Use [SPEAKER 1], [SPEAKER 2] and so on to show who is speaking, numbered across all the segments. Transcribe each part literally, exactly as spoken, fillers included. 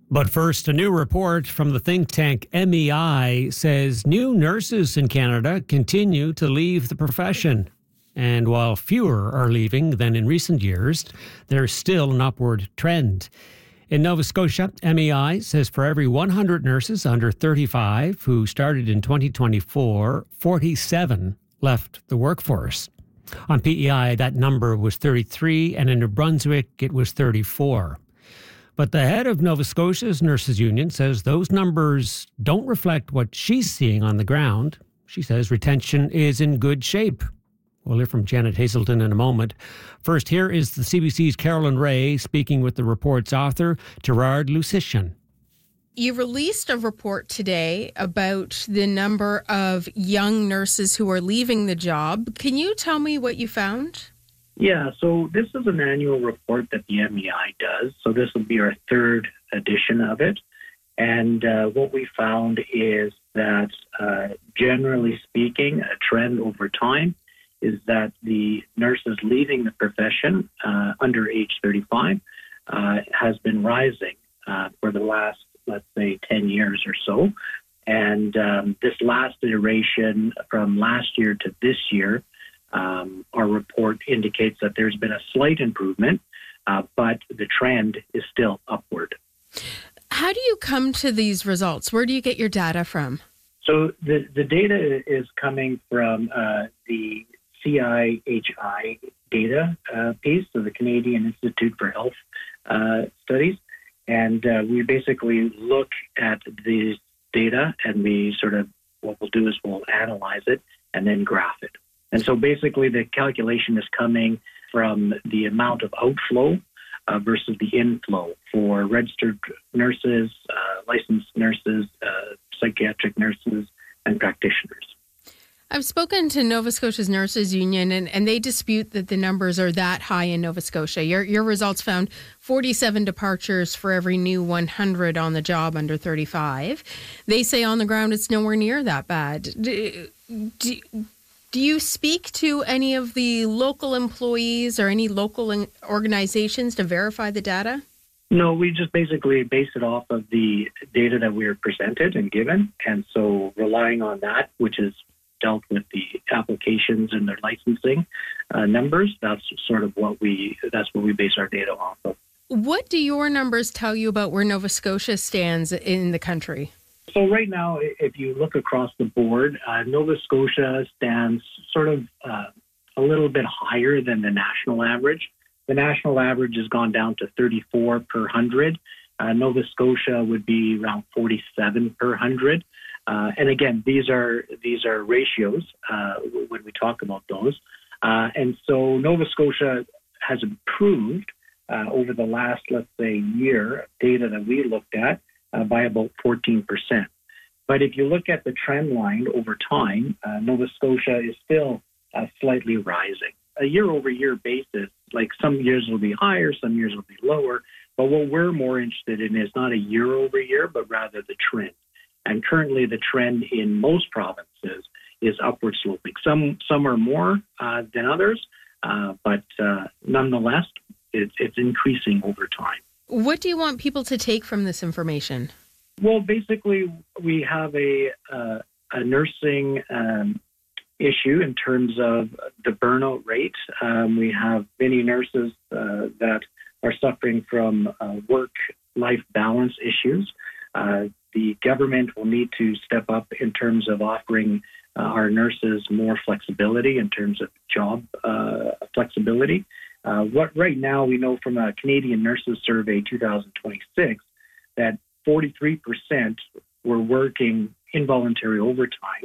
[SPEAKER 1] But first, a new report from the think tank M E I says new nurses in Canada continue to leave the profession. And while fewer are leaving than in recent years, there's still an upward trend. In Nova Scotia, M E I says for every one hundred nurses under thirty-five who started in twenty twenty-four, forty-seven left the workforce. On P E I, that number was thirty-three, and in New Brunswick, it was thirty-four. But the head of Nova Scotia's Nurses Union says those numbers don't reflect what she's seeing on the ground. She says retention is in good shape. We'll hear from Janet Hazelton in a moment. First, here is the C B C's Carolyn Ray speaking with the report's author, Gerard Lucician.
[SPEAKER 2] You released a report today about the number of young nurses who are leaving the job. Can you tell me what you found?
[SPEAKER 3] Yeah, so this is an annual report that the M E I does. So this will be our third edition of it. And uh, what we found is that, uh, generally speaking, a trend over time is that the nurses leaving the profession uh, under age thirty-five uh, has been rising uh, for the last, let's say, ten years or so. And um, this last iteration from last year to this year, Um, our report indicates that there's been a slight improvement, uh, but the trend is still upward.
[SPEAKER 2] How do you come to these results? Where do you get your data from?
[SPEAKER 3] So the, the data is coming from uh, the C I H I data uh, piece, so the Canadian Institute for Health uh, Studies. And uh, we basically look at these data and we sort of, what we'll do is we'll analyze it and then graph it. And so basically the calculation is coming from the amount of outflow uh, versus the inflow for registered nurses, uh, licensed nurses, uh, psychiatric nurses, and practitioners.
[SPEAKER 2] I've spoken to Nova Scotia's Nurses Union, and, and they dispute that the numbers are that high in Nova Scotia. Your, your results found forty-seven departures for every new one hundred on the job under thirty-five. They say on the ground it's nowhere near that bad. Do, do, Do you speak to any of the local employees or any local organizations to verify the data?
[SPEAKER 3] No, we just basically base it off of the data that we are presented and given. And so relying on that, which is dealt with the applications and their licensing uh, numbers, that's sort of what we, that's what we base our data off of.
[SPEAKER 2] What do your numbers tell you about where Nova Scotia stands in the country?
[SPEAKER 3] So right now, if you look across the board, uh, Nova Scotia stands sort of uh, a little bit higher than the national average. The national average has gone down to thirty-four per one hundred. Uh, Nova Scotia would be around forty-seven per one hundred. Uh, and again, these are these are ratios uh, when we talk about those. Uh, and so Nova Scotia has improved uh, over the last, let's say, year, data that we looked at, Uh, by about fourteen percent. But if you look at the trend line over time, uh, Nova Scotia is still uh, slightly rising. A year-over-year basis, like some years will be higher, some years will be lower. But what we're more interested in is not a year-over-year, but rather the trend. And currently the trend in most provinces is upward sloping. Some some are more uh, than others, uh, but uh, nonetheless, it's, it's increasing over time.
[SPEAKER 2] What do you want people to take from this information?
[SPEAKER 3] Well, basically, we have a uh, a nursing um, issue in terms of the burnout rate. Um, we have many nurses uh, that are suffering from uh, work-life balance issues. Uh, the government will need to step up in terms of offering uh, our nurses more flexibility in terms of job uh, flexibility. Uh, what right now we know from a Canadian Nurses Survey twenty twenty-six that forty-three percent were working involuntary overtime.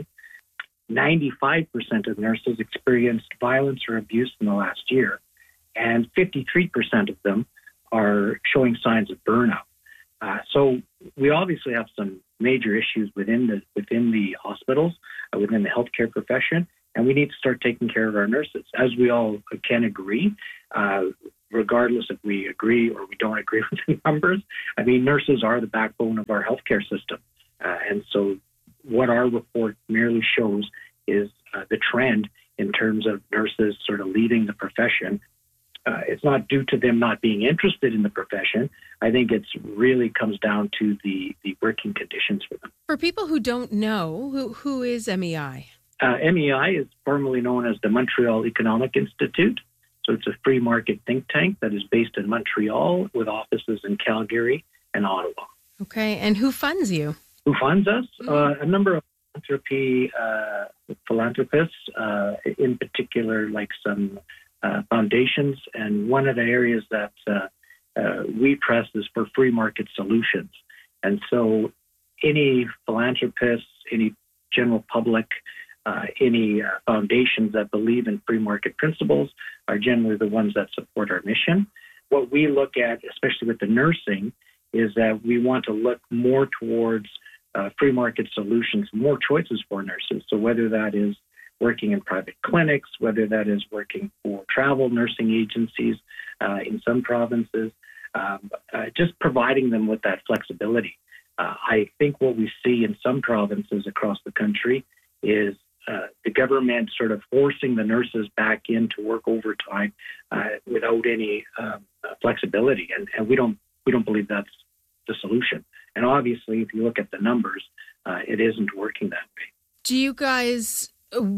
[SPEAKER 3] ninety-five percent of nurses experienced violence or abuse in the last year, and fifty-three percent of them are showing signs of burnout. Uh, so we obviously have some major issues within the within the hospitals, uh, within the healthcare profession. And we need to start taking care of our nurses. As we all can agree, uh, regardless if we agree or we don't agree with the numbers, I mean, nurses are the backbone of our healthcare system. Uh, and so what our report merely shows is uh, the trend in terms of nurses sort of leaving the profession. uh, it's not due to them not being interested in the profession. I think it's really comes down to the, the working conditions for them.
[SPEAKER 2] For people who don't know, who who is M E I?
[SPEAKER 3] Uh, M E I is formerly known as the Montreal Economic Institute. So it's a free market think tank that is based in Montreal with offices in Calgary and Ottawa.
[SPEAKER 2] Okay, and who funds you?
[SPEAKER 3] Who funds us?
[SPEAKER 2] Mm-hmm.
[SPEAKER 3] Uh, a number of philanthropy uh, philanthropists, uh, in particular, like some uh, foundations. And one of the areas that uh, uh, we press is for free market solutions. And so any philanthropists, any general public, uh, any uh, foundations that believe in free market principles are generally the ones that support our mission. What we look at, especially with the nursing, is that we want to look more towards uh, free market solutions, more choices for nurses. So whether that is working in private clinics, whether that is working for travel nursing agencies uh, in some provinces, um, uh, just providing them with that flexibility. Uh, I think what we see in some provinces across the country is uh, the government sort of forcing the nurses back in to work overtime uh, without any um, uh, flexibility, and, and we don't we don't believe that's the solution. And obviously, if you look at the numbers, uh, it isn't working that way.
[SPEAKER 2] Do you guys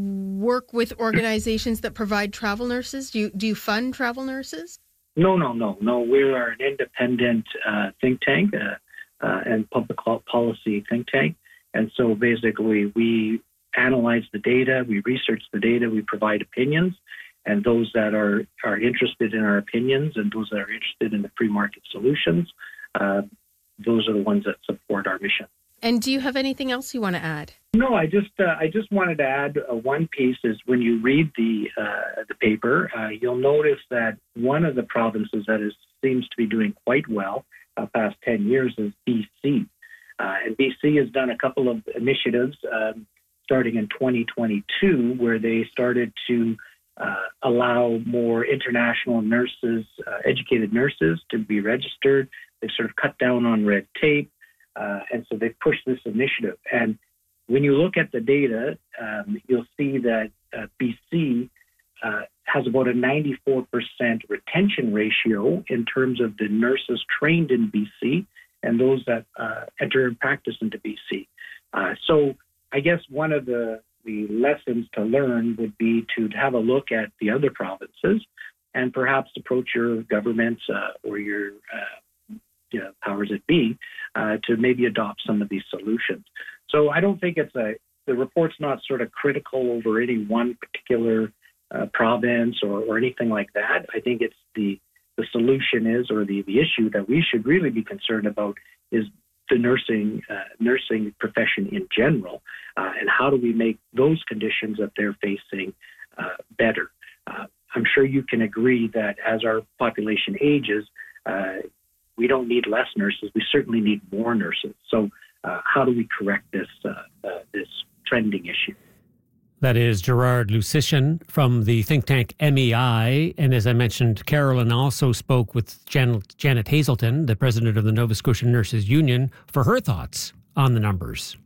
[SPEAKER 2] work with organizations that provide travel nurses? Do you do you fund travel nurses?
[SPEAKER 3] No, no, no, no. We are an independent uh, think tank uh, uh, and public policy think tank. And so basically we analyze the data, we research the data, we provide opinions. And those that are, are interested in our opinions and those that are interested in the free market solutions, uh, those are the ones that support our mission.
[SPEAKER 2] And do you have anything else you want to add?
[SPEAKER 3] No, I just uh, I just wanted to add uh, one piece is when you read the uh, the paper, uh, you'll notice that one of the provinces that is seems to be doing quite well uh, past ten years is B C. Uh, and B C has done a couple of initiatives um, starting in twenty twenty-two where they started to uh, allow more international nurses, uh, educated nurses to be registered. They've sort of cut down on red tape. Uh, and so they pushed this initiative. And when you look at the data, um, you'll see that uh, B C uh, has about a ninety-four percent retention ratio in terms of the nurses trained in B C and those that uh, enter and practice into B C. Uh, so I guess one of the, the lessons to learn would be to have a look at the other provinces and perhaps approach your governments uh, or your uh, you know, powers that be uh, to maybe adopt some of these solutions. So I don't think it's a, the report's not sort of critical over any one particular uh, province or, or anything like that. I think it's the, the solution is, or the, the issue that we should really be concerned about is the nursing, uh, nursing profession in general. Uh, and how do we make those conditions that they're facing uh, better? Uh, I'm sure you can agree that as our population ages, uh, we don't need less nurses. We certainly need more nurses. So uh, how do we correct this uh, uh, this trending issue?
[SPEAKER 1] That is Gerard Lusician from the think tank M E I. And as I mentioned, Carolyn also spoke with Jan- Janet Hazelton, the president of the Nova Scotia Nurses Union, for her thoughts on the numbers.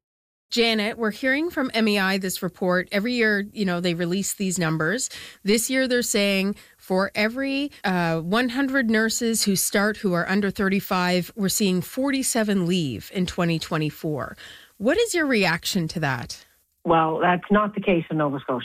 [SPEAKER 2] Janet, we're hearing from M E I this report. Every year, you know, they release these numbers. This year, they're saying for every uh, one hundred nurses who start who are under thirty-five, we're seeing forty-seven leave in twenty twenty-four. What is your reaction to that?
[SPEAKER 4] Well, that's not the case in Nova Scotia.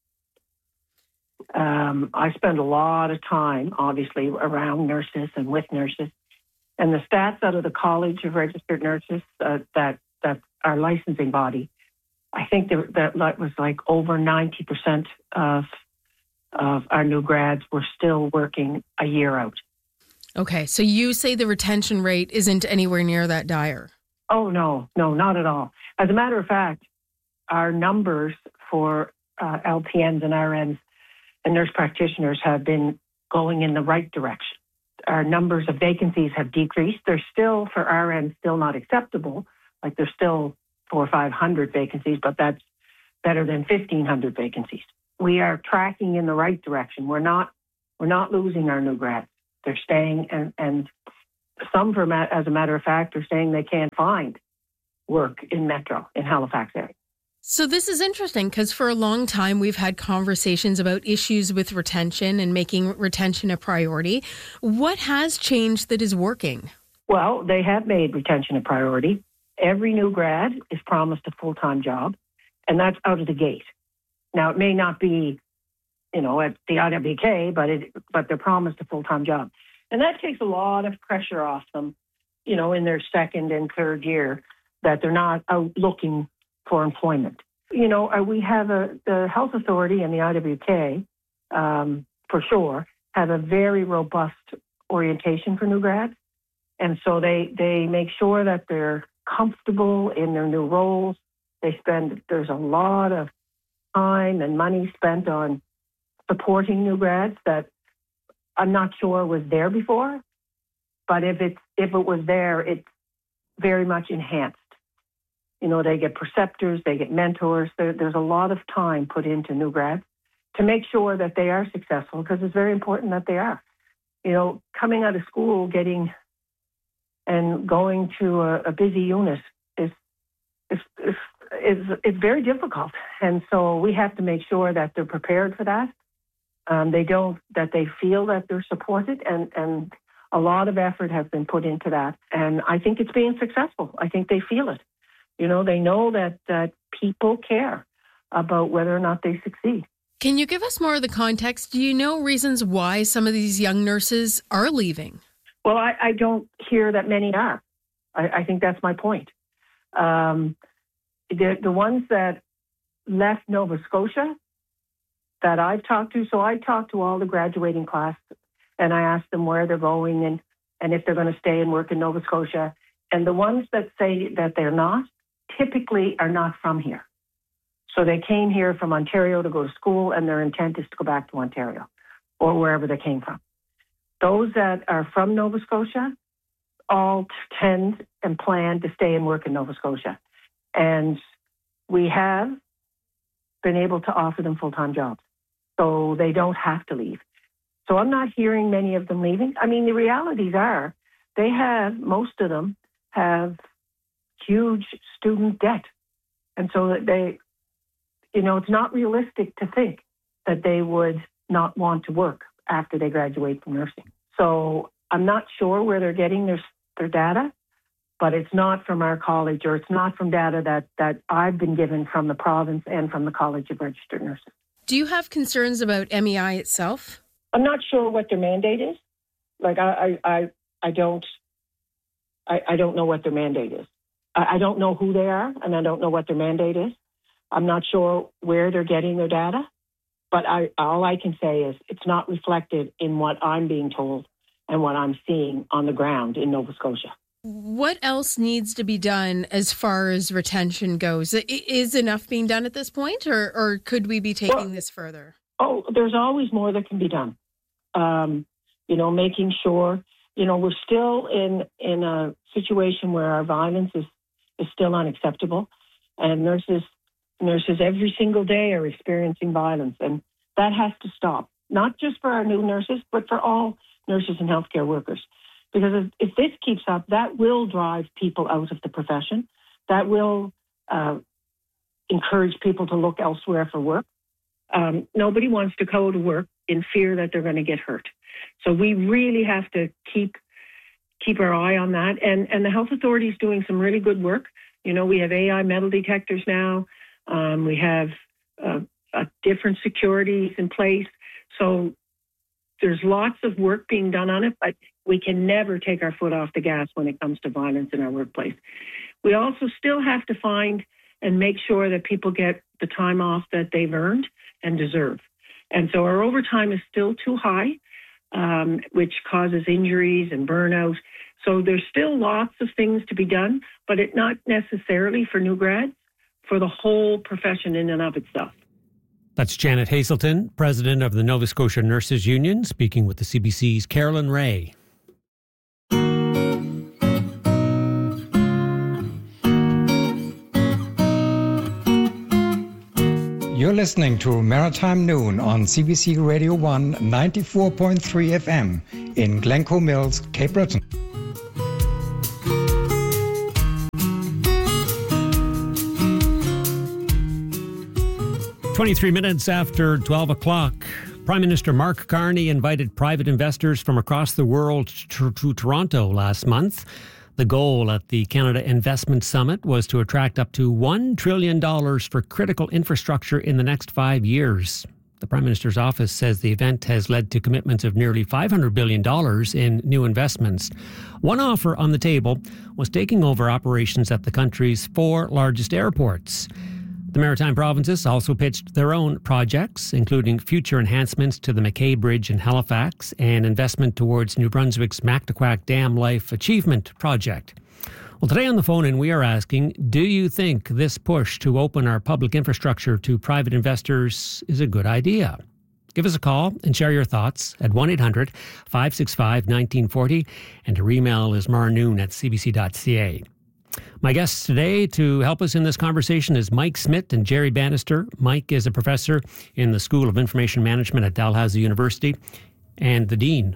[SPEAKER 4] Um, I spend a lot of time, obviously, around nurses and with nurses. And the stats out of the College of Registered Nurses, uh, that that our licensing body, I think there, that was like over ninety percent of of our new grads were still working a year out.
[SPEAKER 2] Okay, so you say the retention rate isn't anywhere near that dire?
[SPEAKER 4] Oh, no, no, not at all. As a matter of fact, our numbers for uh, L P Ns and R Ns and nurse practitioners have been going in the right direction. Our numbers of vacancies have decreased. They're still, for R Ns, still not acceptable. Like there's still four or five hundred vacancies, but that's better than fifteen hundred vacancies. We are tracking in the right direction. We're not we're not losing our new grads. They're staying, and, and some, for as a matter of fact, are saying they can't find work in Metro, in Halifax area.
[SPEAKER 2] So this is interesting because for a long time we've had conversations about issues with retention and making retention a priority. What has changed that is working?
[SPEAKER 4] Well, they have made retention a priority. Every new grad is promised a full-time job, and that's out of the gate. Now, it may not be, you know, at the I W K, but it, but they're promised a full-time job. And that takes a lot of pressure off them, you know, in their second and third year, that they're not out looking for employment. You know, we have a, the Health Authority and the I W K, um, for sure, have a very robust orientation for new grads. And so they, they make sure that they're comfortable in their new roles. They spend, there's a lot of time and money spent on supporting new grads that I'm not sure was there before. But if it's, if it was there, it's very much enhanced. You know, they get preceptors, they get mentors. There, there's a lot of time put into new grads to make sure that they are successful, because it's very important that they are. You know, coming out of school, getting and going to a, a busy unit is, is, is, is, is very difficult. And so we have to make sure that they're prepared for that. Um, they don't, that they feel that they're supported, and, and a lot of effort has been put into that. And I think it's being successful. I think they feel it. You know, they know that, that people care about whether or not they succeed.
[SPEAKER 2] Can you give us more of the context? Do you know reasons why some of these young nurses are leaving?
[SPEAKER 4] Well, I, I don't hear that many are. I, I think that's my point. Um, the, the ones that left Nova Scotia that I've talked to, so I talked to all the graduating class, and I asked them where they're going and, and if they're going to stay and work in Nova Scotia. And the ones that say that they're not, typically are not from here. So they came here from Ontario to go to school, and their intent is to go back to Ontario or wherever they came from. Those that are from Nova Scotia all tend and plan to stay and work in Nova Scotia. And we have been able to offer them full-time jobs, so they don't have to leave. So I'm not hearing many of them leaving. I mean, the realities are they have, most of them have huge student debt. And so that they, you know, it's not realistic to think that they would not want to work after they graduate from nursing. So I'm not sure where they're getting their their data, but it's not from our college, or it's not from data that, that I've been given from the province and from the College of Registered Nurses.
[SPEAKER 2] Do you have concerns about M E I itself?
[SPEAKER 4] I'm not sure what their mandate is. Like, I I, I, I don't I, I don't know what their mandate is. I, I don't know who they are, and I don't know what their mandate is. I'm not sure where they're getting their data. But I, all I can say is it's not reflected in what I'm being told and what I'm seeing on the ground in Nova Scotia.
[SPEAKER 2] What else needs to be done as far as retention goes? Is enough being done at this point, or, or could we be taking well, this further?
[SPEAKER 4] Oh, there's always more that can be done. Um, you know, making sure, you know, we're still in, in a situation where our violence is, is still unacceptable. And nurses Nurses every single day are experiencing violence, and that has to stop, not just for our new nurses, but for all nurses and healthcare workers. Because if, if this keeps up, that will drive people out of the profession. That will uh, encourage people to look elsewhere for work. Um, nobody wants to go to work in fear that they're going to get hurt. So we really have to keep keep our eye on that. And, and the Health Authority is doing some really good work. You know, we have A I metal detectors now. Um, we have uh, uh, different securities in place. So there's lots of work being done on it, but we can never take our foot off the gas when it comes to violence in our workplace. We also still have to find and make sure that people get the time off that they've earned and deserve. And so our overtime is still too high, um, which causes injuries and burnout. So there's still lots of things to be done, but it not necessarily for new grads, for the whole profession in and of itself.
[SPEAKER 1] That's Janet Hazelton, president of the Nova Scotia Nurses Union, speaking with the C B C's Carolyn Ray.
[SPEAKER 5] You're listening to Maritime Noon on C B C Radio one ninety-four point three F M in Glencoe Mills, Cape Breton.
[SPEAKER 1] twenty-three minutes after twelve o'clock, Prime Minister Mark Carney invited private investors from across the world to, to Toronto last month. The goal at the Canada Investment Summit was to attract up to one trillion dollars for critical infrastructure in the next five years. The Prime Minister's office says the event has led to commitments of nearly five hundred billion dollars in new investments. One offer on the table was taking over operations at the country's four largest airports. The Maritime Provinces also pitched their own projects, including future enhancements to the McKay Bridge in Halifax and investment towards New Brunswick's Mactaquac Dam Life Achievement Project. Well, today on the phone in, we are asking, do you think this push to open our public infrastructure to private investors is a good idea? Give us a call and share your thoughts at one eight hundred five six five one nine four zero, and our email is marnoon at c b c dot c a. My guests today to help us in this conversation is Mike Smith and Jerry Bannister. Mike is a professor in the School of Information Management at Dalhousie University and the dean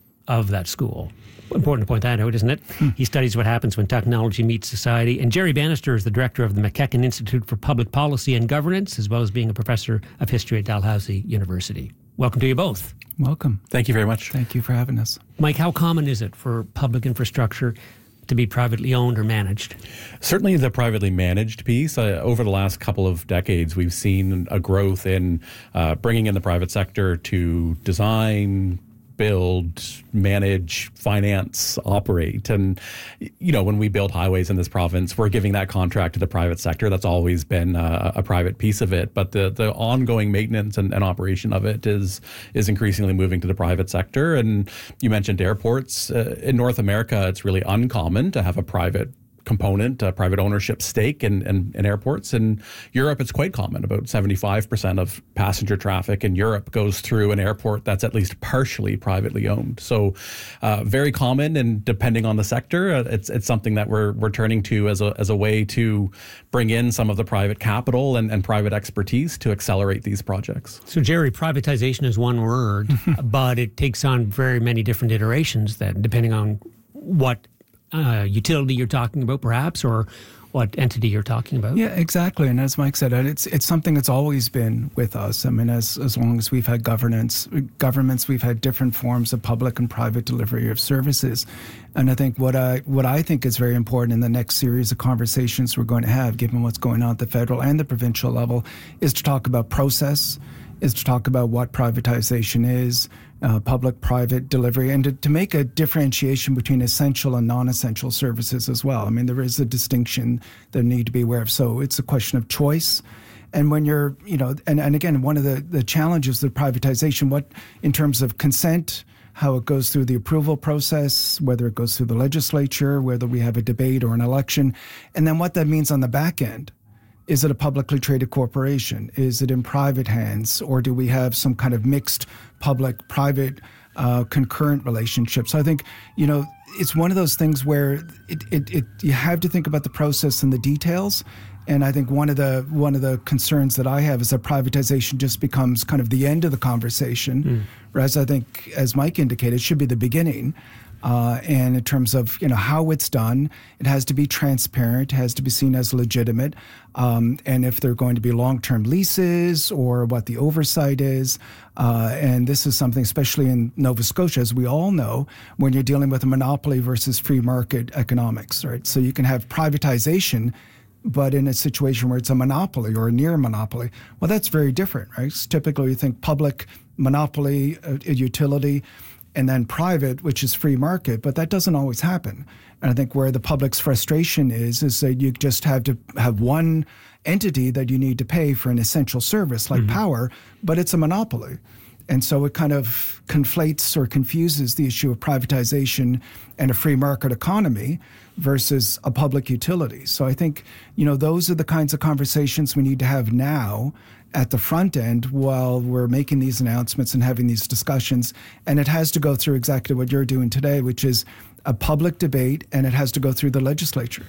[SPEAKER 1] of that school. Important to point that out, isn't it? Hmm. He studies what happens when technology meets society. And Jerry Bannister is the director of the McKechnie Institute for Public Policy and Governance, as well as being a professor of history at Dalhousie University. Welcome to you both.
[SPEAKER 6] Welcome.
[SPEAKER 7] Thank you very much.
[SPEAKER 6] Thank you for having us.
[SPEAKER 1] Mike, how common is it for public infrastructure to be privately owned or managed?
[SPEAKER 7] Certainly the privately managed piece. Uh, over the last couple of decades, we've seen a growth in uh, bringing in the private sector to design, build, manage, finance, operate. And, you know, when we build highways in this province, we're giving that contract to the private sector. That's always been a, a private piece of it. But the, the ongoing maintenance and, and operation of it is is increasingly moving to the private sector. And you mentioned airports. Uh, in North America, it's really uncommon to have a private component, uh, private ownership stake in, in, in airports. In Europe, it's quite common. About seventy-five percent of passenger traffic in Europe goes through an airport that's at least partially privately owned. So uh, very common, and depending on the sector, uh, it's it's something that we're we're turning to as a as a way to bring in some of the private capital and, and private expertise to accelerate these projects.
[SPEAKER 1] So Jerry, privatization is one word, but it takes on very many different iterations then, depending on what Uh, utility you're talking about, perhaps, or what entity you're talking about.
[SPEAKER 6] Yeah, exactly. And as Mike said, it's it's something that's always been with us. I mean, as as long as we've had governance, governments, we've had different forms of public and private delivery of services. And I think what I what I think is very important in the next series of conversations we're going to have, given what's going on at the federal and the provincial level, is to talk about process, is to talk about what privatization is, uh, public-private delivery, and to, to make a differentiation between essential and non-essential services as well. I mean, there is a distinction that we need to be aware of. So it's a question of choice. And when you're, you know, and, and again, one of the, the challenges of privatization, what in terms of consent, how it goes through the approval process, whether it goes through the legislature, whether we have a debate or an election, and then what that means on the back end. Is it a publicly traded corporation? Is it in private hands? Or do we have some kind of mixed public-private uh, concurrent relationship? So I think, you know, it's one of those things where it, it, it you have to think about the process and the details. And I think one of the one of the concerns that I have is that privatization just becomes kind of the end of the conversation, mm. whereas I think, as Mike indicated, it should be the beginning. Uh, and in terms of, you know, how it's done, it has to be transparent, it has to be seen as legitimate. Um, and if they're going to be long-term leases or what the oversight is. Uh, and this is something, especially in Nova Scotia, as we all know, when you're dealing with a monopoly versus free market economics, right? So you can have privatization, but in a situation where it's a monopoly or a near monopoly, well, that's very different, right? So typically, you think public monopoly, a, a utility, and then private, which is free market, but that doesn't always happen. And I think where the public's frustration is, is that you just have to have one entity that you need to pay for an essential service like mm-hmm. power, but it's a monopoly. And so it kind of conflates or confuses the issue of privatization and a free market economy versus a public utility. So I think, you know, those are the kinds of conversations we need to have now at the front end while we're making these announcements and having these discussions. And it has to go through exactly what you're doing today, which is a public debate, and it has to go through the legislature.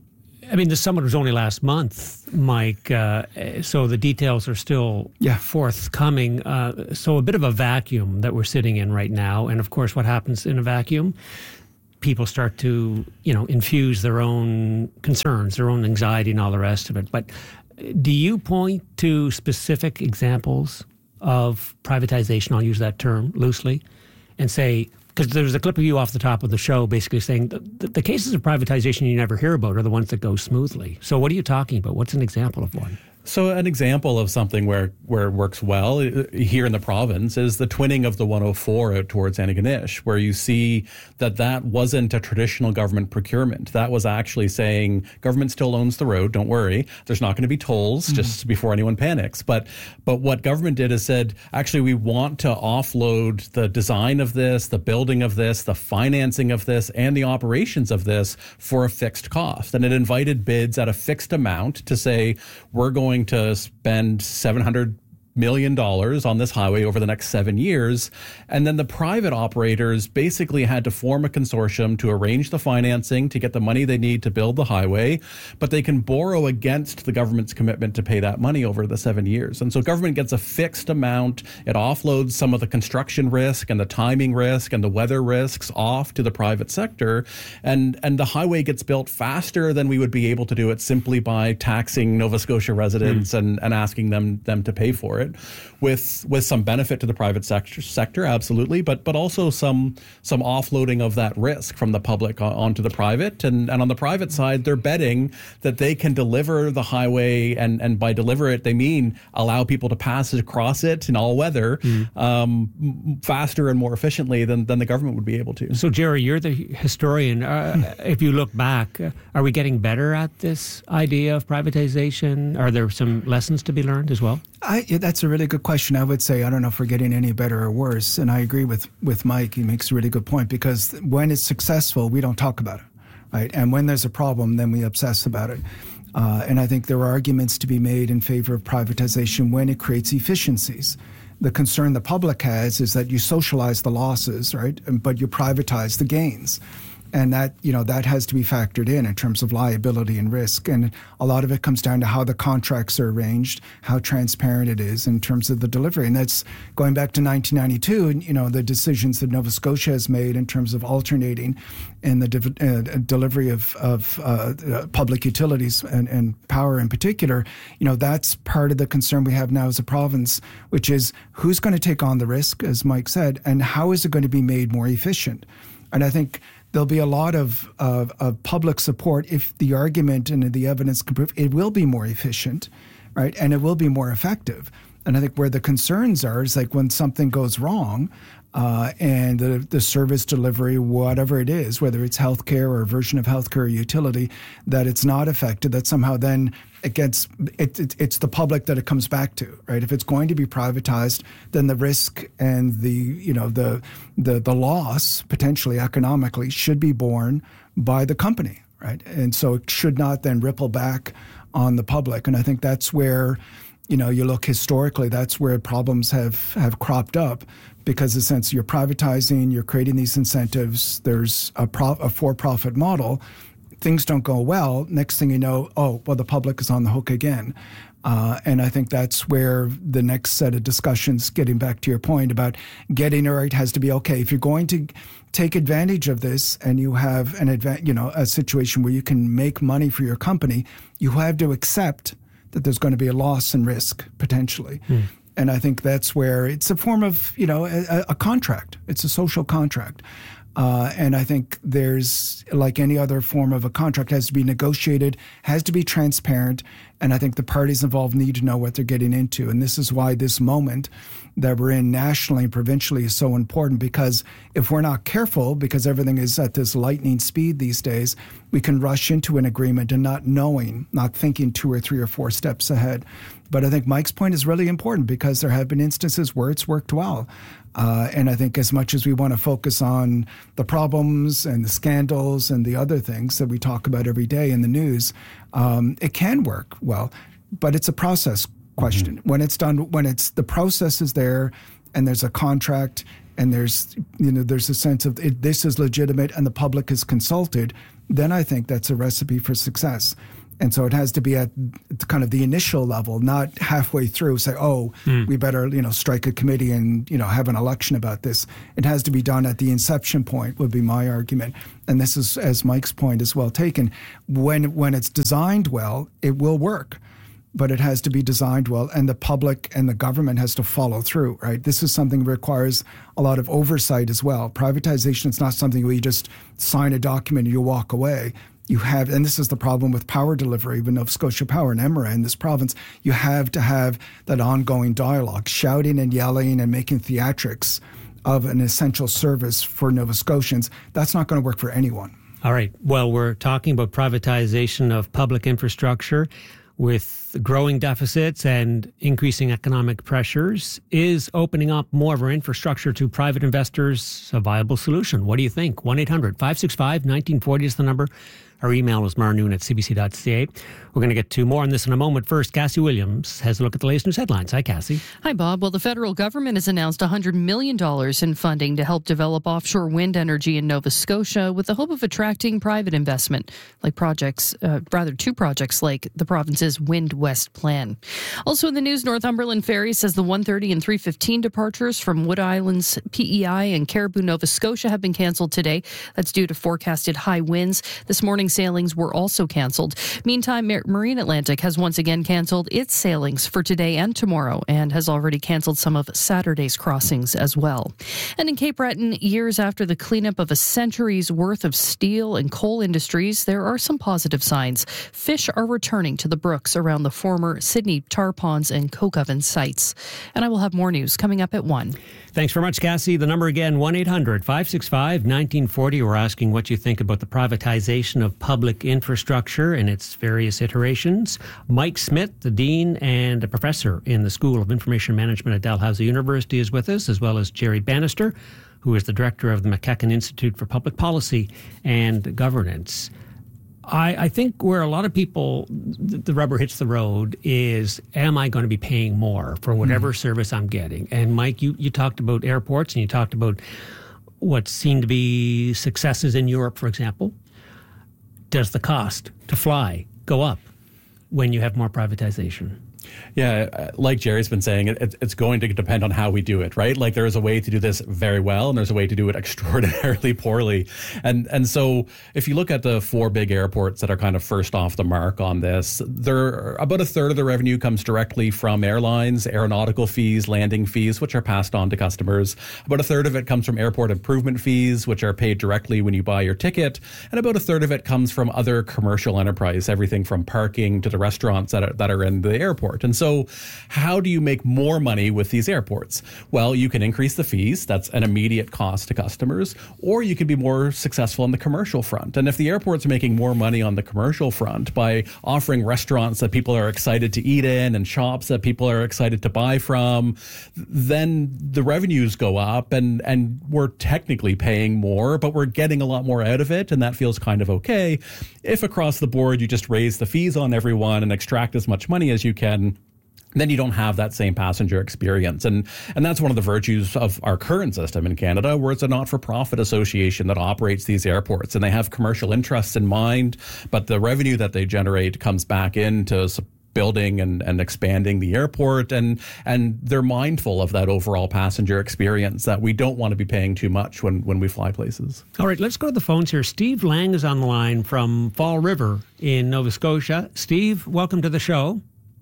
[SPEAKER 1] I mean, the summit was only last month, Mike, uh, so the details are still yeah. forthcoming. Uh, so a bit of a vacuum that we're sitting in right now. And of course, what happens in a vacuum? People start to, you know, infuse their own concerns, their own anxiety and all the rest of it. But Do you point to specific examples of privatization, I'll use that term loosely, and say, because there's a clip of you off the top of the show basically saying the, the, the cases of privatization you never hear about are the ones that go smoothly. So what are you talking about? What's an example of one?
[SPEAKER 7] So an example of something where, where it works well here in the province is the twinning of the one oh four out towards Antigonish, where you see that that wasn't a traditional government procurement. That was actually saying government still owns the road, don't worry. There's not going to be tolls mm-hmm. just before anyone panics. But but what government did is said, actually, we want to offload the design of this, the building of this, the financing of this, and the operations of this for a fixed cost. And it invited bids at a fixed amount to say, we're going to spend seven hundred million dollars on this highway over the next seven years. And then the private operators basically had to form a consortium to arrange the financing to get the money they need to build the highway, but they can borrow against the government's commitment to pay that money over the seven years. And so government gets a fixed amount. It offloads some of the construction risk and the timing risk and the weather risks off to the private sector. And, and the highway gets built faster than we would be able to do it simply by taxing Nova Scotia residents mm. and, and asking them, them to pay for it. With with some benefit to the private sector, sector absolutely, but but also some some offloading of that risk from the public onto the private. And, and on the private side, they're betting that they can deliver the highway, and, and by deliver it, they mean allow people to pass across it in all weather mm. um, faster and more efficiently than, than the government would be able to.
[SPEAKER 1] So, Jerry, you're the historian. Uh, if you look back, uh, are we getting better at this idea of privatization? Are there some lessons to be learned as well?
[SPEAKER 6] I, yeah, that's a really good question. I would say, I don't know if we're getting any better or worse. And I agree with, with Mike. He makes a really good point, because when it's successful, we don't talk about it, right? And when there's a problem, then we obsess about it. Uh, and I think there are arguments to be made in favor of privatization when it creates efficiencies. The concern the public has is that you socialize the losses, right? But you privatize the gains. And that, you know, that has to be factored in in terms of liability and risk. And a lot of it comes down to how the contracts are arranged, how transparent it is in terms of the delivery. And that's going back to nineteen ninety-two, and, you know, the decisions that Nova Scotia has made in terms of alternating in the de- uh, delivery of, of uh, public utilities and, and power in particular. You know, that's part of the concern we have now as a province, which is who's going to take on the risk, as Mike said, and how is it going to be made more efficient? And I think there'll be a lot of, of, of public support if the argument and the evidence can prove it will be more efficient, right? And it will be more effective. And I think where the concerns are is like when something goes wrong uh, and the, the service delivery, whatever it is, whether it's healthcare or a version of healthcare or utility, that it's not effective, that somehow then it gets, it, it, it's the public that it comes back to, right? If it's going to be privatized, then the risk and the, you know, the, the, the loss potentially economically should be borne by the company, right? And so it should not then ripple back on the public. And I think that's where, you know, you look historically, that's where problems have, have cropped up, because in a sense you're privatizing, you're creating these incentives, there's a, pro, a for-profit model, things don't go well, next thing you know, oh, well, the public is on the hook again. Uh, and I think that's where the next set of discussions, getting back to your point about getting it right, has to be, okay, if you're going to take advantage of this and you have an adva- you know, a situation where you can make money for your company, you have to accept that there's going to be a loss and risk potentially. Hmm. And I think that's where it's a form of, you know, a, a contract. It's a social contract. Uh, and I think there's, like any other form of a contract, has to be negotiated, has to be transparent. And I think the parties involved need to know what they're getting into. And this is why this moment that we're in nationally and provincially is so important, because if we're not careful, because everything is at this lightning speed these days, we can rush into an agreement and not knowing, not thinking two or three or four steps ahead. But I think Mike's point is really important, because there have been instances where it's worked well. Uh, and I think as much as we want to focus on the problems and the scandals and the other things that we talk about every day in the news, um, it can work well, but it's a process question. Mm-hmm. When it's done, when it's the process is there and there's a contract and there's, you know, there's a sense of it, this is legitimate and the public is consulted, then I think that's a recipe for success. And so it has to be at kind of the initial level, not halfway through say, oh, mm. we better, you know, strike a committee and, you know, have an election about this. It has to be done at the inception point, would be my argument. And this is, as Mike's point is well taken, when when it's designed well, it will work. but it has to be designed well, and the public and the government has to follow through, right? This is something that requires a lot of oversight as well. Privatization is not something where you just sign a document and you walk away. You have, and this is the problem with power delivery with Nova Scotia Power and Emera in this province, you have to have that ongoing dialogue, shouting and yelling and making theatrics of an essential service for Nova Scotians. That's not going to work for anyone.
[SPEAKER 1] All right. Well, we're talking about privatization of public infrastructure with growing deficits and increasing economic pressures. Is opening up more of our infrastructure to private investors a viable solution? What do you think? one eight hundred five six five one nine four zero is the number. Our email is marnoon at c b c dot c a. We're going to get to more on this in a moment. First, Cassie Williams has a look at the latest news headlines. Hi, Cassie.
[SPEAKER 8] Hi, Bob. Well, the federal government has announced one hundred million dollars in funding to help develop offshore wind energy in Nova Scotia with the hope of attracting private investment, like projects, uh, rather two projects like the province's Wind West plan. Also in the news, Northumberland Ferry says the one thirty and three fifteen departures from Wood Islands, P E I, and Caribou, Nova Scotia have been cancelled today. That's due to forecasted high winds. This morning, sailings were also cancelled. Meantime, Marine Atlantic has once again cancelled its sailings for today and tomorrow and has already cancelled some of Saturday's crossings as well. And in Cape Breton, years after the cleanup of a century's worth of steel and coal industries, there are some positive signs. Fish are returning to the brooks around the former Sydney tar ponds and coke oven sites. And I will have more news coming up at one.
[SPEAKER 1] Thanks very much, Cassie. The number again, one eight hundred five six five one nine four zero. We're asking what you think about the privatization of public infrastructure and its various iterations. Mike Smith, the Dean and a Professor in the School of Information Management at Dalhousie University, is with us, as well as Jerry Bannister, who is the Director of the McEachern Institute for Public Policy and Governance. I, I think where a lot of people, the rubber hits the road is, am I going to be paying more for whatever mm. service I'm getting? And Mike, you, you talked about airports and you talked about what seem to be successes in Europe, for example. Does the cost to fly go up when you have more privatization?
[SPEAKER 7] Yeah, like Jerry's been saying, it, it's going to depend on how we do it, right? Like there is a way to do this very well and there's a way to do it extraordinarily poorly. And and so if you look at the four big airports that are kind of first off the mark on this, they're about a third of the revenue comes directly from airlines, aeronautical fees, landing fees, which are passed on to customers. About a third of it comes from airport improvement fees, which are paid directly when you buy your ticket. And about a third of it comes from other commercial enterprise, everything from parking to the restaurants that are, that are in the airport. And so how do you make more money with these airports? Well, you can increase the fees. That's an immediate cost to customers. Or you can be more successful on the commercial front. And if the airports are making more money on the commercial front by offering restaurants that people are excited to eat in and shops that people are excited to buy from, then the revenues go up and, and we're technically paying more, but we're getting a lot more out of it. And that feels kind of okay. If across the board you just raise the fees on everyone and extract as much money as you can, then you don't have that same passenger experience. And and that's one of the virtues of our current system in Canada, where it's a not-for-profit association that operates these airports. And they have commercial interests in mind, but the revenue that they generate comes back into building and, and expanding the airport. And, and they're mindful of that overall passenger experience, that we don't want to be paying too much when, when we fly places.
[SPEAKER 1] All right, let's go to the phones here. Steve Lang is on the line from Fall River in Nova Scotia. Steve, welcome to the show.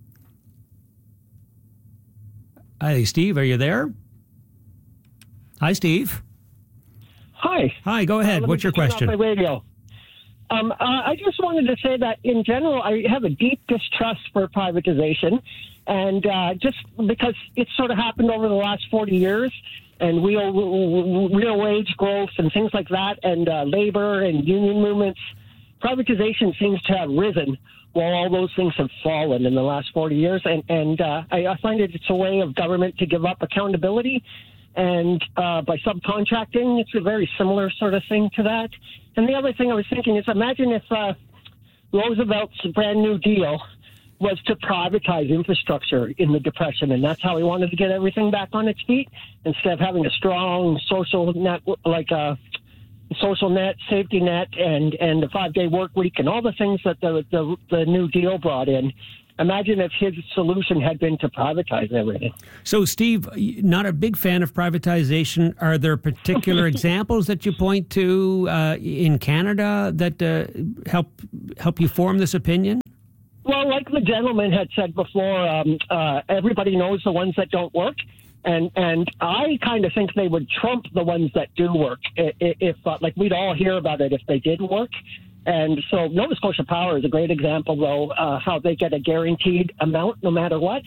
[SPEAKER 1] Hi, Steve. Are you there? Hi, Steve.
[SPEAKER 9] Hi.
[SPEAKER 1] Hi. Go ahead. Uh, What's your question?
[SPEAKER 9] My radio. Um, uh, I just wanted to say that in general, I have a deep distrust for privatization, and uh, just because it's sort of happened over the last forty years, and real real wage growth and things like that, and uh, labor and union movements, privatization seems to have risen while all those things have fallen in the last forty years. And, and uh, I, I find it it's a way of government to give up accountability. And uh, by subcontracting, it's a very similar sort of thing to that. And the other thing I was thinking is, imagine if uh, Roosevelt's brand new deal was to privatize infrastructure in the Depression, and that's how he wanted to get everything back on its feet, instead of having a strong social net, like a social net, safety net, and, and the five-day work week, and all the things that the, the the New Deal brought in. Imagine if his solution had been to privatize everything.
[SPEAKER 1] So, Steve, not a big fan of privatization. Are there particular examples that you point to uh, in Canada that uh, help help you form this opinion?
[SPEAKER 9] Well, Well, like the gentleman had said before, um, uh, everybody knows the ones that don't work. And and I kind of think they would trump the ones that do work if, if uh, like, we'd all hear about it if they did work. And so Nova Scotia Power is a great example, though, uh, how they get a guaranteed amount no matter what.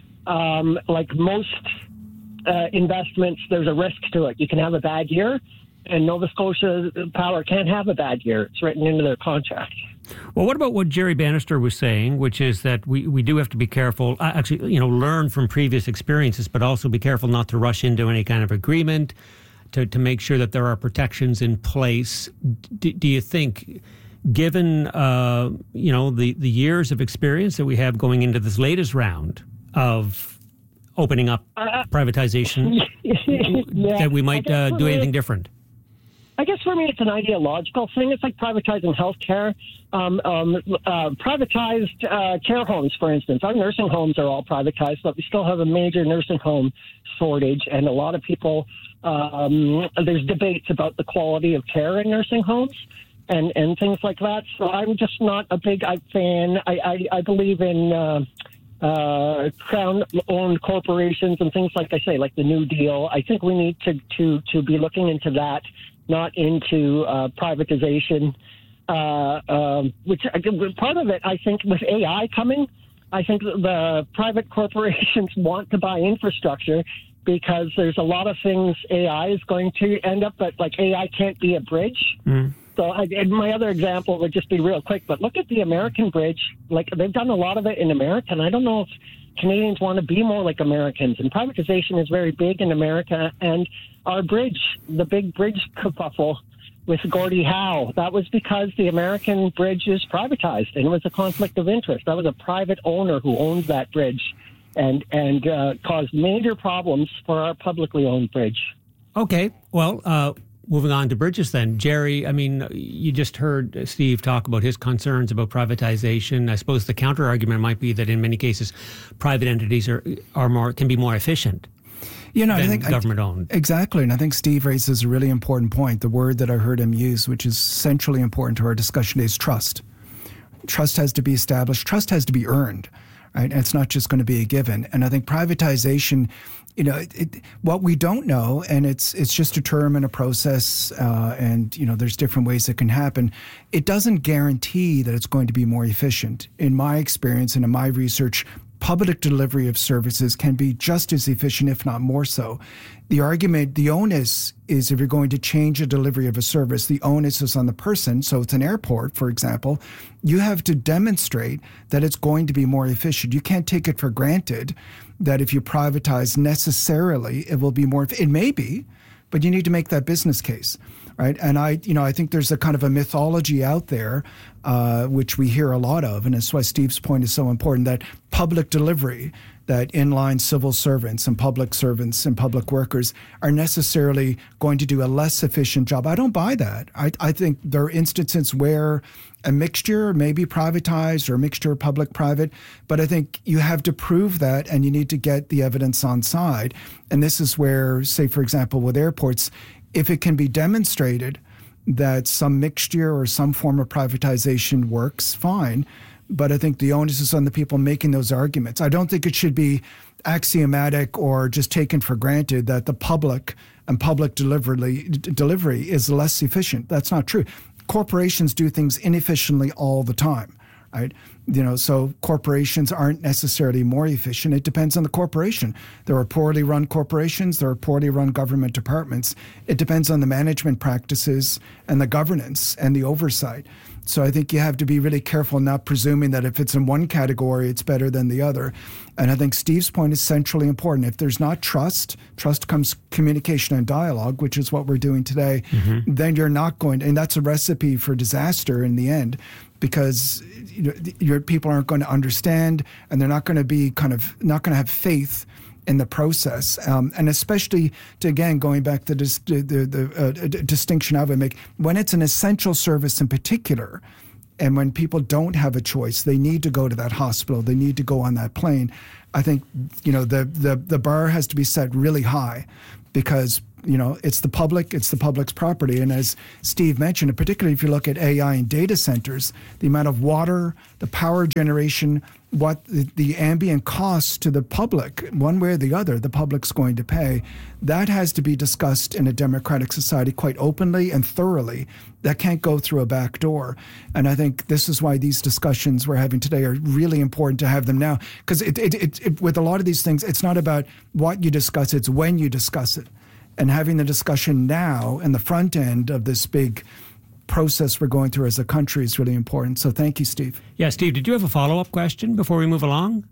[SPEAKER 9] Um, like most uh, investments, there's a risk to it. You can have a bad year, and Nova Scotia Power can't have a bad year. It's written into their contract.
[SPEAKER 1] Well, what about what Jerry Bannister was saying, which is that we, we do have to be careful, uh, actually, you know, learn from previous experiences, but also be careful not to rush into any kind of agreement to, to make sure that there are protections in place. D- do you think, given, uh, you know, the, the years of experience that we have going into this latest round of opening up uh, privatization, yeah, that we might uh, do anything different?
[SPEAKER 9] I guess for me, it's an ideological thing. It's like privatizing healthcare. Um, um, uh, privatized uh, care homes, for instance. Our nursing homes are all privatized, but we still have a major nursing home shortage. And a lot of people, um, there's debates about the quality of care in nursing homes and, and things like that. So I'm just not a big fan. I, I, I believe in uh, uh, Crown-owned corporations and things like I say, like the New Deal. I think we need to, to, to be looking into that, not into uh, privatization, uh, um, which part of it, I think, with A I coming, I think the private corporations want to buy infrastructure because there's a lot of things A I is going to end up, but like A I can't be a bridge. Mm. So I, and my other example would just be real quick, but look at the American bridge. Like, they've done a lot of it in America, and I don't know if Canadians want to be more like Americans. And privatization is very big in America. And our bridge, the big bridge kerfuffle with Gordie Howe, that was because the American bridge is privatized, and it was a conflict of interest. That was a private owner who owned that bridge and, and uh, caused major problems for our publicly owned bridge.
[SPEAKER 1] Okay, well, uh, moving on to bridges then. Jerry, I mean, you just heard Steve talk about his concerns about privatization. I suppose the counter argument might be that in many cases, private entities are, are more can be more efficient. You know, I think government owned.
[SPEAKER 6] Exactly. And I think Steve raises a really important point. The word that I heard him use, which is centrally important to our discussion, is trust. Trust has to be established. Trust has to be earned, right? And it's not just going to be a given. And I think privatization, you know, it, it, what we don't know, and it's it's just a term and a process, uh, and, you know, there's different ways it can happen. It doesn't guarantee that it's going to be more efficient. In my experience and in my research, public delivery of services can be just as efficient, if not more so. The argument, the onus is if you're going to change a delivery of a service, the onus is on the person. So it's an airport, for example. You have to demonstrate that it's going to be more efficient. You can't take it for granted that if you privatize necessarily, it will be more. It may be, but you need to make that business case. Right. And I, you know, I think there's a kind of a mythology out there, uh, which we hear a lot of. And that's why Steve's point is so important, that public delivery, that inline civil servants and public servants and public workers are necessarily going to do a less efficient job. I don't buy that. I, I think there are instances where a mixture may be privatized or a mixture of public-private, but I think you have to prove that, and you need to get the evidence on side. And this is where, say, for example, with airports, if it can be demonstrated that some mixture or some form of privatization works, fine. But I think the onus is on the people making those arguments. I don't think it should be axiomatic or just taken for granted that the public and public delivery, delivery is less efficient. That's not true. Corporations do things inefficiently all the time, right? You know, so corporations aren't necessarily more efficient. It depends on the corporation. There are poorly run corporations. There are poorly run government departments. It depends on the management practices and the governance and the oversight. So I think you have to be really careful not presuming that if it's in one category, it's better than the other. And I think Steve's point is centrally important. If there's not trust, trust comes communication and dialogue, which is what we're doing today, mm-hmm. then you're not going to, and that's a recipe for disaster in the end, because you know, your people aren't going to understand, and they're not going to be kind of not going to have faith in the process, um, and especially to again going back to this, the the, the uh, distinction I would make when it's an essential service in particular, and when people don't have a choice, they need to go to that hospital, they need to go on that plane. I think you know the the the bar has to be set really high, because you know, it's the public, it's the public's property. And as Steve mentioned, and particularly if you look at A I and data centers, the amount of water, the power generation, what the, the ambient costs to the public, one way or the other, the public's going to pay, that has to be discussed in a democratic society quite openly and thoroughly. That can't go through a back door. And I think this is why these discussions we're having today are really important to have them now. Because it, it, it, it, with a lot of these things, it's not about what you discuss, it's when you discuss it. And having the discussion now in the front end of this big process we're going through as a country is really important. So thank you, Steve.
[SPEAKER 1] Yeah, Steve, did you have a follow-up question before we move along?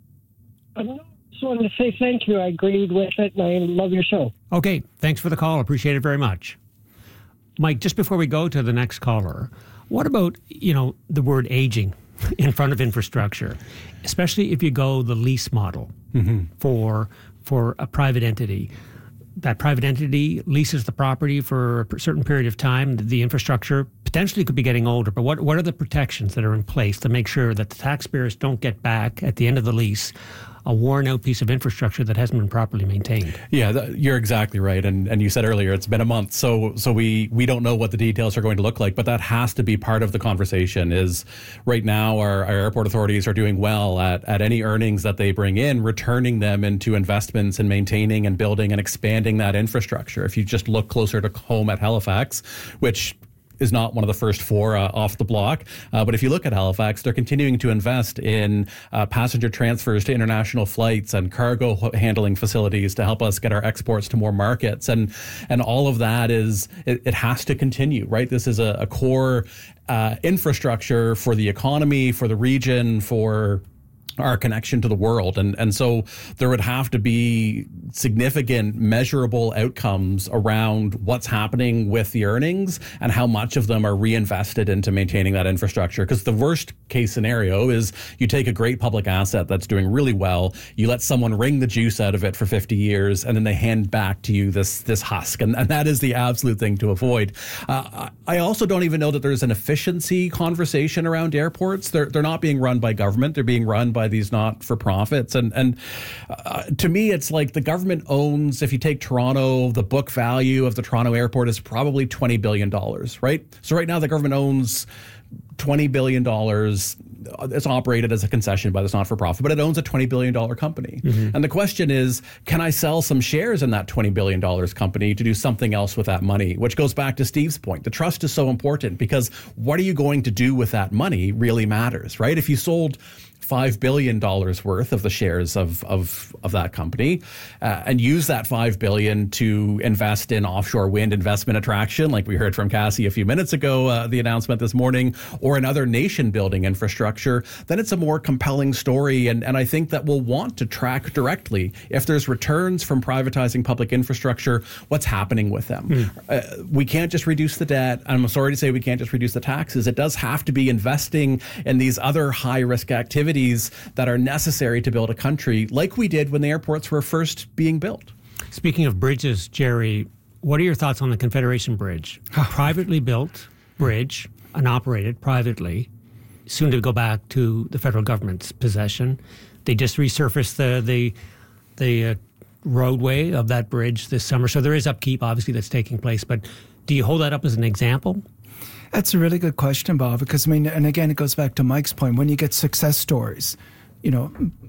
[SPEAKER 9] I just wanted to say thank you. I agreed with it, and I love your show.
[SPEAKER 1] Okay, thanks for the call. Appreciate it very much. Mike, just before we go to the next caller, what about, you know, the word aging in front of infrastructure, especially if you go the lease model mm-hmm. for for a private entity? That private entity leases the property for a certain period of time. The infrastructure potentially could be getting older, but what, what are the protections that are in place to make sure that the taxpayers don't get back at the end of the lease a worn-out piece of infrastructure that hasn't been properly maintained?
[SPEAKER 7] Yeah, th- you're exactly right. And and you said earlier, it's been a month, so so we, we don't know what the details are going to look like, but that has to be part of the conversation. Is right now our, our airport authorities are doing well at, at any earnings that they bring in, returning them into investments in maintaining and building and expanding that infrastructure. If you just look closer to home at Halifax, which is not one of the first four uh, off the block. Uh, but if you look at Halifax, they're continuing to invest in uh, passenger transfers to international flights and cargo handling facilities to help us get our exports to more markets. And and all of that is, it, it has to continue, right? This is a, a core uh, infrastructure for the economy, for the region, for our connection to the world. And and so there would have to be significant measurable outcomes around what's happening with the earnings and how much of them are reinvested into maintaining that infrastructure. Because the worst case scenario is you take a great public asset that's doing really well, you let someone wring the juice out of it for fifty years, and then they hand back to you this this husk. And, and that is the absolute thing to avoid. Uh, I also don't even know that there's an efficiency conversation around airports. They're, they're not being run by government. They're being run by by these not-for-profits. And and uh, to me, it's like the government owns, if you take Toronto, the book value of the Toronto airport is probably twenty billion dollars, right? So right now the government owns twenty billion dollars. It's operated as a concession by this not-for-profit, but it owns a twenty billion dollars company. Mm-hmm. And the question is, can I sell some shares in that twenty billion dollars company to do something else with that money? Which goes back to Steve's point. The trust is so important because what are you going to do with that money really matters, right? If you sold five billion dollars worth of the shares of of, of that company uh, and use that five billion dollars to invest in offshore wind investment attraction, like we heard from Cassie a few minutes ago, uh, the announcement this morning, or another nation-building infrastructure, then it's a more compelling story. And, and I think that we'll want to track directly if there's returns from privatizing public infrastructure, what's happening with them. Mm. Uh, we can't just reduce the debt. I'm sorry to say we can't just reduce the taxes. It does have to be investing in these other high-risk activities that are necessary to build a country like we did when the airports were first being built.
[SPEAKER 1] Speaking of bridges, Jerry, what are your thoughts on the Confederation Bridge? A privately built bridge and operated privately, soon to go back to the federal government's possession. They just resurfaced the the, the uh, roadway of that bridge this summer. So there is upkeep, obviously, that's taking place. But do you hold that up as an example?
[SPEAKER 6] That's a really good question, Bob, because, I mean, and again, it goes back to Mike's point. When you get success stories, you know,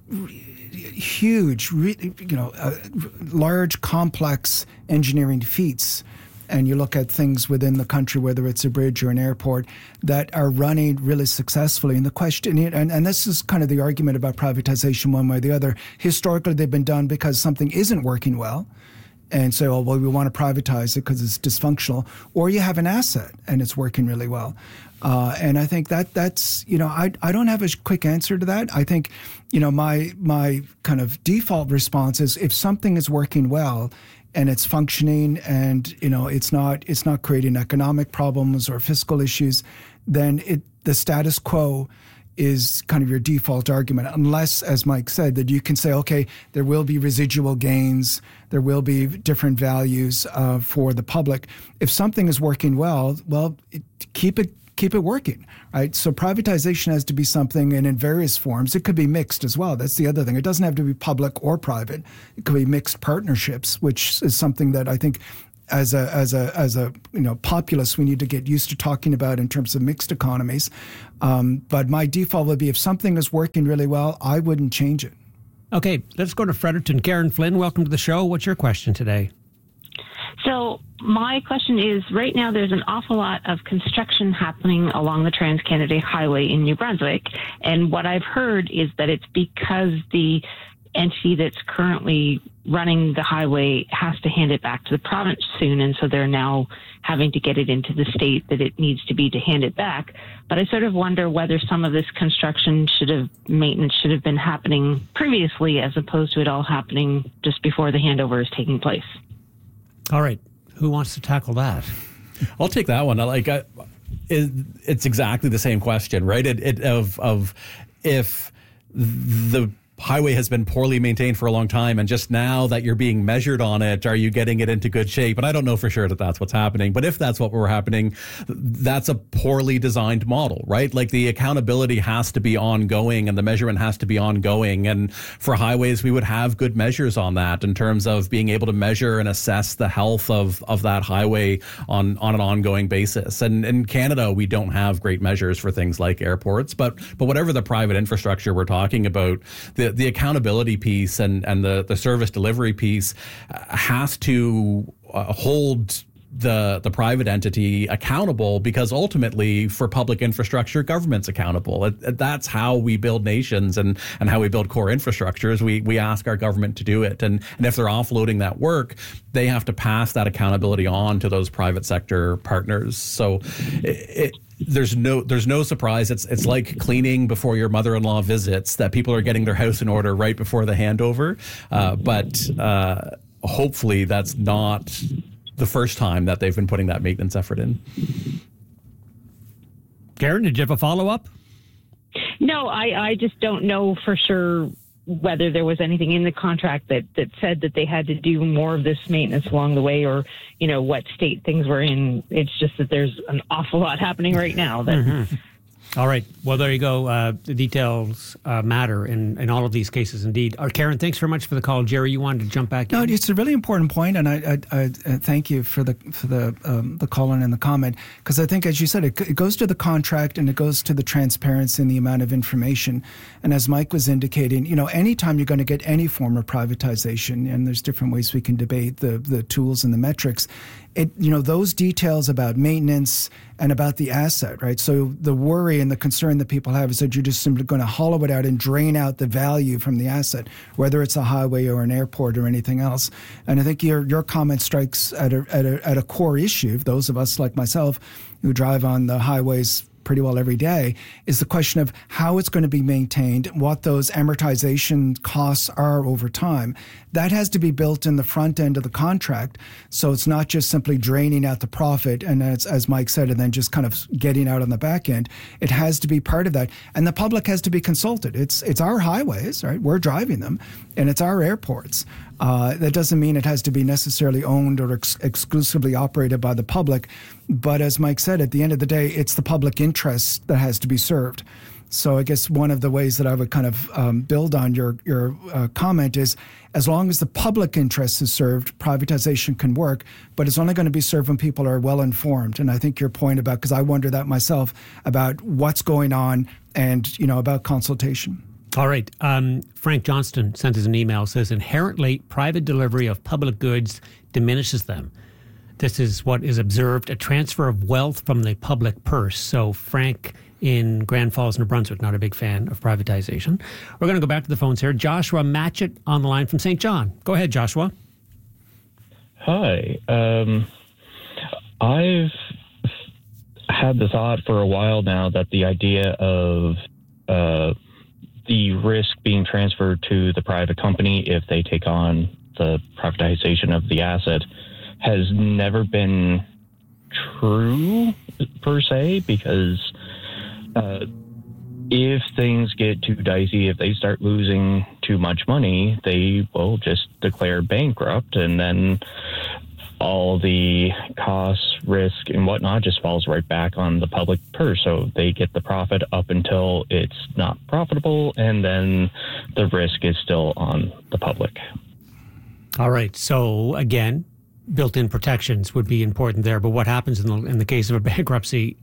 [SPEAKER 6] huge, you know, uh, large, complex engineering feats, and you look at things within the country, whether it's a bridge or an airport, that are running really successfully. And the question, and, and this is kind of the argument about privatization one way or the other. Historically, they've been done because something isn't working well, and say, oh, well, we want to privatize it because it's dysfunctional, or you have an asset and it's working really well. Uh, and I think that that's, you know, I I don't have a quick answer to that. I think, you know, my my kind of default response is if something is working well and it's functioning and, you know, it's not it's not creating economic problems or fiscal issues, then it the status quo is kind of your default argument, unless, as Mike said, that you can say, okay, there will be residual gains, there will be different values uh, for the public. If something is working well, well, it, keep it keep it working, right? So privatization has to be something, and in various forms, it could be mixed as well. That's the other thing. It doesn't have to be public or private. It could be mixed partnerships, which is something that I think as a as a as a you know populace, we need to get used to talking about in terms of mixed economies. Um, but my default would be if something is working really well, I wouldn't change it.
[SPEAKER 1] Okay, let's go to Fredericton. Karen Flynn, welcome to the show. What's your question today?
[SPEAKER 10] So my question is, right now there's an awful lot of construction happening along the Trans-Canada Highway in New Brunswick. And what I've heard is that it's because the entity that's currently running the highway has to hand it back to the province soon. And so they're now having to get it into the state that it needs to be to hand it back. But I sort of wonder whether some of this construction should have, maintenance should have been happening previously as opposed to it all happening just before the handover is taking place.
[SPEAKER 1] All right. Who wants to tackle that?
[SPEAKER 7] I'll take that one. I like I, it, it's exactly the same question, right? It, it of of if the highway has been poorly maintained for a long time, and just now that you're being measured on it, are you getting it into good shape? And I don't know for sure that that's what's happening, but if that's what were happening, that's a poorly designed model, right? Like the accountability has to be ongoing and the measurement has to be ongoing. And for highways, we would have good measures on that in terms of being able to measure and assess the health of, of that highway on, on an ongoing basis. And in Canada, we don't have great measures for things like airports, but, but whatever the private infrastructure we're talking about, the the accountability piece and, and the, the service delivery piece has to uh, hold the the private entity accountable, because ultimately for public infrastructure, government's accountable. It, it, that's how we build nations and, and how we build core infrastructures. We we ask our government to do it. And, and if they're offloading that work, they have to pass that accountability on to those private sector partners. So it, it There's no there's no surprise. It's it's like cleaning before your mother-in-law visits, that people are getting their house in order right before the handover. Uh, but uh, hopefully that's not the first time that they've been putting that maintenance effort in.
[SPEAKER 1] Karen, did you have a follow-up?
[SPEAKER 10] No, I, I just don't know for sure whether there was anything in the contract that, that said that they had to do more of this maintenance along the way, or, you know, what state things were in. It's just that there's an awful lot happening right now. That
[SPEAKER 1] mm-hmm. All right. Well, there you go. Uh, the details uh, matter in, in all of these cases, indeed. Uh, Karen, thanks very much for the call. Jerry, you wanted to jump back in?
[SPEAKER 6] No, it's a really important point, and I, I, I thank you for the for the um, the call and the comment, because I think, as you said, it, it goes to the contract and it goes to the transparency and the amount of information. And as Mike was indicating, you know, anytime you're going to get any form of privatization, and there's different ways we can debate the the tools and the metrics, it, you know, those details about maintenance and about the asset, right? So the worry and the concern that people have is that you're just simply going to hollow it out and drain out the value from the asset, whether it's a highway or an airport or anything else. And I think your your comment strikes at a at a, at a core issue. Those of us like myself who drive on the highways pretty well every day, is the question of how it's going to be maintained, what those amortization costs are over time. That has to be built in the front end of the contract, so it's not just simply draining out the profit and, as, as Mike said, and then just kind of getting out on the back end. It has to be part of that, and the public has to be consulted. It's it's our highways, right? We're driving them, and it's our airports. Uh, that doesn't mean it has to be necessarily owned or ex- exclusively operated by the public. But as Mike said, at the end of the day, it's the public interest that has to be served. So I guess one of the ways that I would kind of um, build on your, your uh, comment is, as long as the public interest is served, privatization can work, but it's only going to be served when people are well informed. And I think your point about, because I wonder that myself, about what's going on and, you know, about consultation.
[SPEAKER 1] All right. Um, Frank Johnston sent us an email, says inherently private delivery of public goods diminishes them. This is what is observed, a transfer of wealth from the public purse. So Frank in Grand Falls, New Brunswick, not a big fan of privatization. We're going to go back to the phones here. Joshua Matchett on the line from Saint John. Go ahead, Joshua.
[SPEAKER 11] Hi. Um, I've had the thought for a while now that the idea of uh, the risk being transferred to the private company if they take on the privatization of the asset has never been true per se, because uh, if things get too dicey, if they start losing too much money, they will just declare bankrupt, and then all the costs, risk, and whatnot just falls right back on the public purse. So they get the profit up until it's not profitable, and then the risk is still on the public.
[SPEAKER 1] All right. So again, built-in protections would be important there. But what happens in the in the case of a bankruptcy?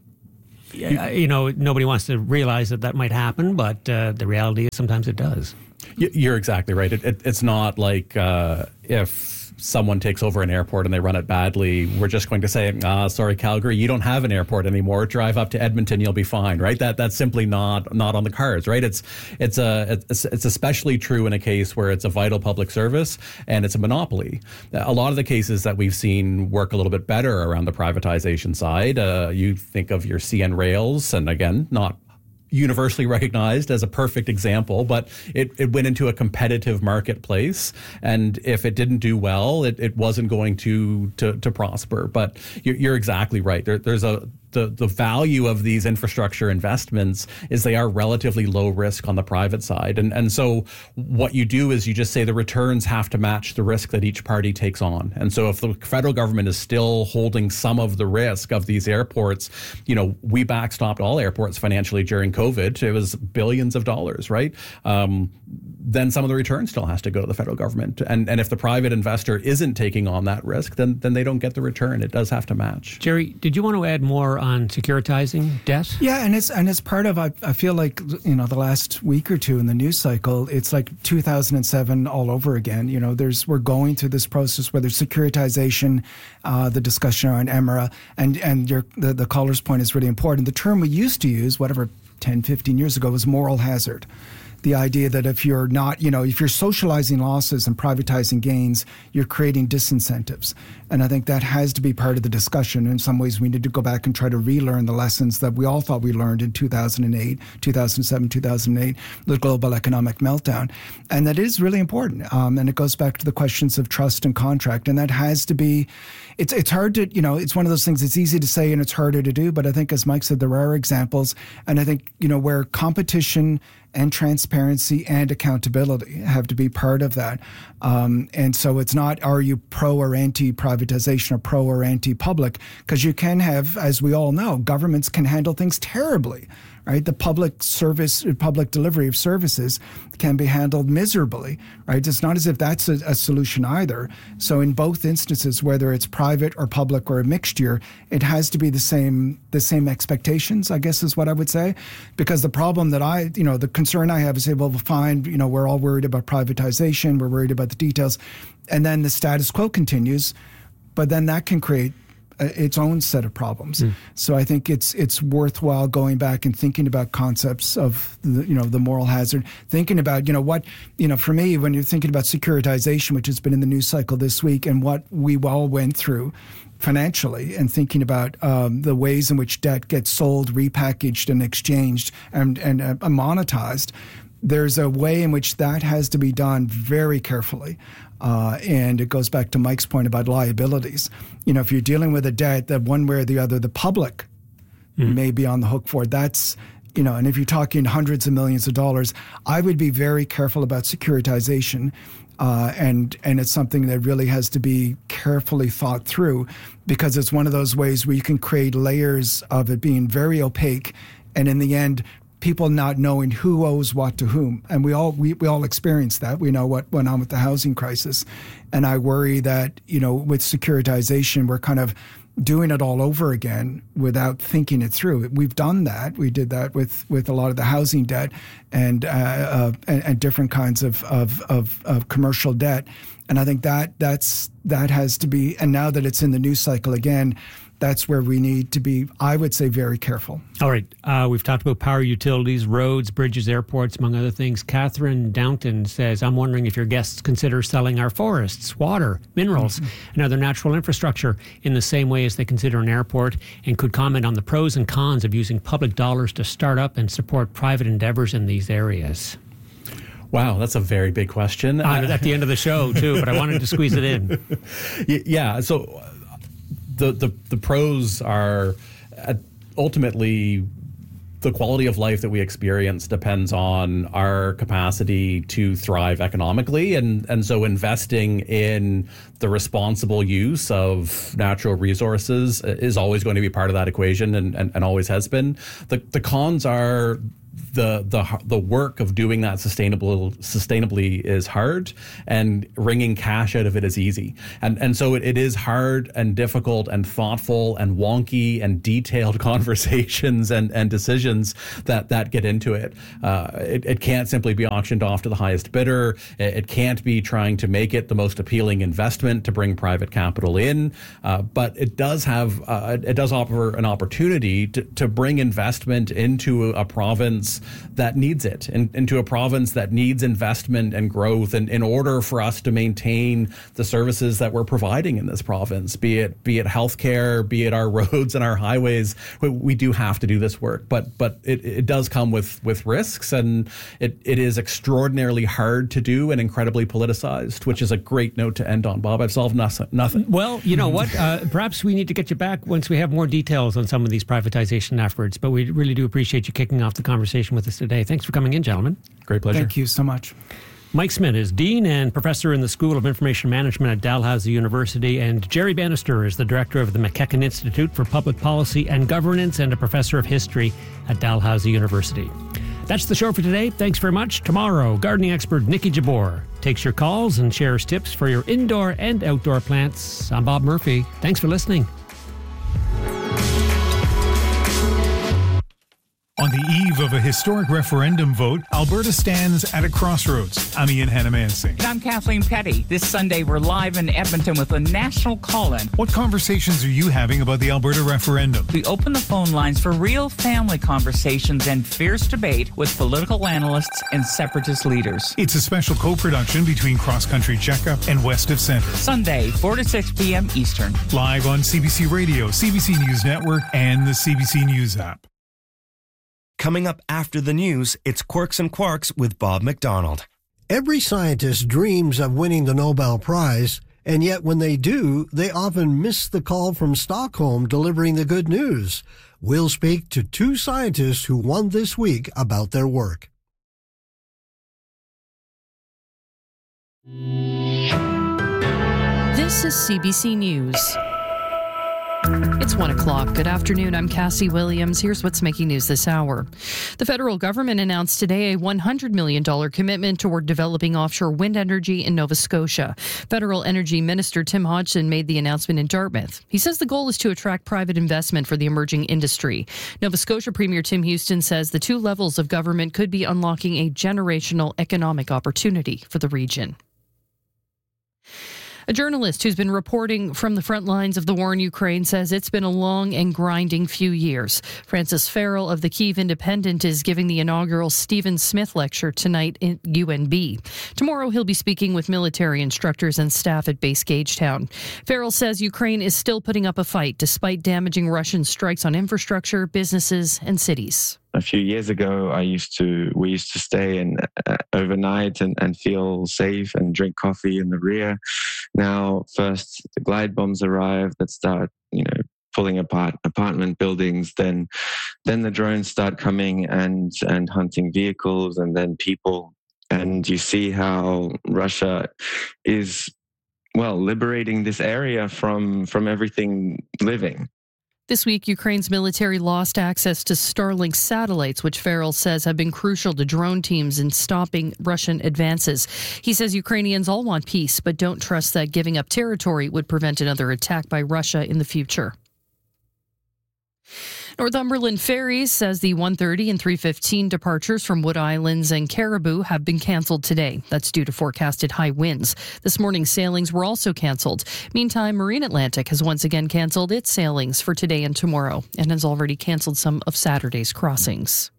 [SPEAKER 1] You know, nobody wants to realize that that might happen, but uh, the reality is sometimes it does.
[SPEAKER 7] You're exactly right. It, it, it's not like uh, if someone takes over an airport and they run it badly, we're just going to say, ah, sorry, Calgary, you don't have an airport anymore. Drive up to Edmonton, you'll be fine, right? That that's simply not not on the cards, right? It's it's a it's, it's especially true in a case where it's a vital public service and it's a monopoly. A lot of the cases that we've seen work a little bit better around the privatization side. Uh, you think of your C N Rails, and again, not universally recognized as a perfect example, but it, it went into a competitive marketplace, and if it didn't do well, it, it wasn't going to to, to prosper. But you're, you're exactly right. There, there's a the the value of these infrastructure investments is they are relatively low risk on the private side, and and so what you do is you just say the returns have to match the risk that each party takes on. And so if the federal government is still holding some of the risk of these airports, you know, we backstopped all airports financially during COVID. It was billions of dollars, right? Um, then some of the return still has to go to the federal government. And and if the private investor isn't taking on that risk, then then they don't get the return. It does have to match.
[SPEAKER 1] Jerry, did you want to add more on securitizing debt?
[SPEAKER 6] Yeah, and it's and it's part of, I, I feel like, you know, the last week or two in the news cycle, it's like two thousand seven all over again. You know, there's we're going through this process where there's securitization, uh, the discussion around E M E R A, and, and your the, the caller's point is really important. The term we used to use, whatever, ten, fifteen years ago, was moral hazard. The idea that if you're not, you know, if you're socializing losses and privatizing gains, you're creating disincentives. And I think that has to be part of the discussion. In some ways, we need to go back and try to relearn the lessons that we all thought we learned in two thousand eight, two thousand seven, two thousand eight, the global economic meltdown. And that is really important. Um, and it goes back to the questions of trust and contract. And that has to be, it's it's hard to, you know, it's one of those things, it's easy to say and it's harder to do. But I think, as Mike said, there are examples. And I think, you know, where competition and transparency and accountability have to be part of that. Um, and so it's not, are you pro or anti-privatization or pro or anti-public? Because you can have, as we all know, governments can handle things terribly, right? The public service, public delivery of services can be handled miserably, right? It's not as if that's a, a solution either. So in both instances, whether it's private or public or a mixture, it has to be the same, the same expectations, I guess is what I would say. Because the problem that I, you know, the concern I have is say, well, fine, you know, we're all worried about privatization, we're worried about the details, and then the status quo continues, but then that can create its own set of problems. Mm. So I think it's it's worthwhile going back and thinking about concepts of the, you know, the moral hazard, thinking about, you know, what, you know, for me, when you're thinking about securitization, which has been in the news cycle this week, and what we all went through financially, and thinking about um, the ways in which debt gets sold, repackaged, and exchanged, and, and uh, monetized, there's a way in which that has to be done very carefully. Uh, and it goes back to Mike's point about liabilities. You know, if you're dealing with a debt that one way or the other, the public mm. may be on the hook for, that's, you know, and if you're talking hundreds of millions of dollars, I would be very careful about securitization. Uh, and and it's something that really has to be carefully thought through, because it's one of those ways where you can create layers of it being very opaque, and in the end, people not knowing who owes what to whom. And we all we, we all experience that. We know what went on with the housing crisis. And I worry that, you know, with securitization, we're kind of doing it all over again without thinking it through. We've done that. We did that with, with a lot of the housing debt and uh, uh, and, and different kinds of, of, of, of commercial debt. And I think that that's that has to be, and now that it's in the news cycle again, that's where we need to be, I would say, very careful.
[SPEAKER 1] All right. Uh, we've talked about power utilities, roads, bridges, airports, among other things. Catherine Downton says, I'm wondering if your guests consider selling our forests, water, minerals, mm-hmm. and other natural infrastructure in the same way as they consider an airport, and could comment on the pros and cons of using public dollars to start up and support private endeavors in these areas.
[SPEAKER 7] Wow, that's a very big question.
[SPEAKER 1] Uh, at the end of the show, too, but I wanted to squeeze it in.
[SPEAKER 7] Yeah, so the, the, the pros are uh, ultimately the quality of life that we experience depends on our capacity to thrive economically. And, and so investing in the responsible use of natural resources is always going to be part of that equation, and, and, and always has been. The, the cons are the the the work of doing that sustainable sustainably is hard, and wringing cash out of it is easy. And and so it, it is hard and difficult and thoughtful and wonky and detailed conversations and, and decisions that, that get into it. Uh, it. It can't simply be auctioned off to the highest bidder. It, it can't be trying to make it the most appealing investment to bring private capital in. Uh, but it does have uh, it does offer an opportunity to, to bring investment into a province that needs it, and into a province that needs investment and growth, and in order for us to maintain the services that we're providing in this province, be it be it healthcare, be it our roads and our highways, we, we do have to do this work. But but it, it does come with with risks, and it, it is extraordinarily hard to do and incredibly politicized, which is a great note to end on. Bob, I've solved nothing. nothing.
[SPEAKER 1] Well, you know what? Uh, perhaps we need to get you back once we have more details on some of these privatization efforts. But we really do appreciate you kicking off the conversation with us today. Thanks for coming in, gentlemen.
[SPEAKER 7] Great pleasure.
[SPEAKER 6] Thank you so much.
[SPEAKER 1] Mike Smith is Dean and Professor in the School of Information Management at Dalhousie University, and Jerry Bannister is the Director of the McEachern Institute for Public Policy and Governance and a Professor of History at Dalhousie University. That's the show for today. Thanks very much. Tomorrow, gardening expert Nikki Jabor takes your calls and shares tips for your indoor and outdoor plants. I'm Bob Murphy. Thanks for listening.
[SPEAKER 12] On the eve of a historic referendum vote, Alberta stands at a crossroads. I'm Ian Hannamansing.
[SPEAKER 13] And I'm Kathleen Petty. This Sunday, we're live in Edmonton with a national call-in.
[SPEAKER 12] What conversations are you having about the Alberta referendum?
[SPEAKER 13] We open the phone lines for real family conversations and fierce debate with political analysts and separatist leaders.
[SPEAKER 12] It's a special co-production between Cross Country Checkup and West of Centre.
[SPEAKER 13] Sunday, four to six p.m. Eastern.
[SPEAKER 12] Live on C B C Radio, C B C News Network, and the C B C News app.
[SPEAKER 14] Coming up after the news, it's Quirks and Quarks with Bob McDonald.
[SPEAKER 15] Every scientist dreams of winning the Nobel Prize, and yet when they do, they often miss the call from Stockholm delivering the good news. We'll speak to two scientists who won this week about their work.
[SPEAKER 8] This is C B C News. It's one o'clock. Good afternoon. I'm Cassie Williams. Here's what's making news this hour. The federal government announced today a one hundred million dollars commitment toward developing offshore wind energy in Nova Scotia. Federal Energy Minister Tim Hodgson made the announcement in Dartmouth. He says the goal is to attract private investment for the emerging industry. Nova Scotia Premier Tim Houston says the two levels of government could be unlocking a generational economic opportunity for the region. A journalist who's been reporting from the front lines of the war in Ukraine says it's been a long and grinding few years. Francis Farrell of the Kyiv Independent is giving the inaugural Stephen Smith Lecture tonight in U N B. Tomorrow he'll be speaking with military instructors and staff at Base Gagetown. Farrell says Ukraine is still putting up a fight despite damaging Russian strikes on infrastructure, businesses, and cities.
[SPEAKER 16] A few years ago, I used to we used to stay in uh, overnight and, and feel safe and drink coffee in the rear. Now, first the glide bombs arrive that start, you know, pulling apart apartment buildings. Then, then the drones start coming and and hunting vehicles and then people. And you see how Russia is, well, liberating this area from from everything living.
[SPEAKER 8] This week, Ukraine's military lost access to Starlink satellites, which Farrell says have been crucial to drone teams in stopping Russian advances. He says Ukrainians all want peace, but don't trust that giving up territory would prevent another attack by Russia in the future. Northumberland Ferries says the one thirty and three fifteen departures from Wood Islands and Caribou have been cancelled today. That's due to forecasted high winds. This morning's sailings were also cancelled. Meantime, Marine Atlantic has once again cancelled its sailings for today and tomorrow and has already cancelled some of Saturday's crossings.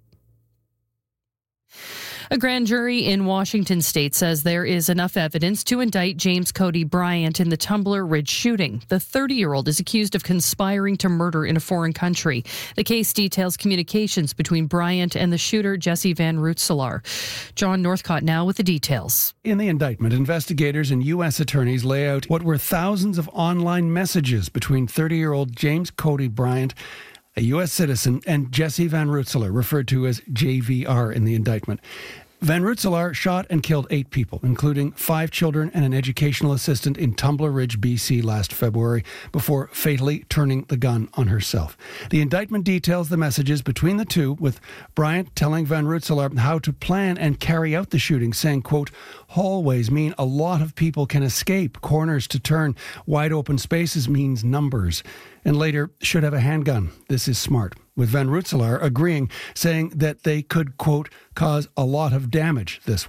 [SPEAKER 8] A grand jury in Washington state says there is enough evidence to indict James Cody Bryant in the Tumbler Ridge shooting. The thirty-year-old is accused of conspiring to murder in a foreign country. The case details communications between Bryant and the shooter, Jesse Van Rootselaar. John Northcott now with the details.
[SPEAKER 17] In the indictment, investigators and U S attorneys lay out what were thousands of online messages between thirty-year-old James Cody Bryant, a U S citizen, and Jesse Van Rootselaar, referred to as J V R in the indictment. Van Rensselaer shot and killed eight people, including five children and an educational assistant in Tumbler Ridge, B C last February, before fatally turning the gun on herself. The indictment details the messages between the two, with Bryant telling Van Rensselaer how to plan and carry out the shooting, saying, quote, hallways mean a lot of people can escape, corners to turn, wide open spaces means numbers, and later should have a handgun. This is smart. With Van Rensselaer agreeing, saying that they could, quote, cause a lot of damage this way.